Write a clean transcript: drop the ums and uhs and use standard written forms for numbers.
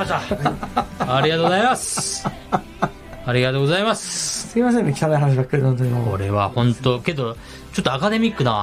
ました。ありがとうございます。ありがとうございます。 すいませんね、汚い話ばっかりで本当にもう。 これは本当けどちょっとアカデミックな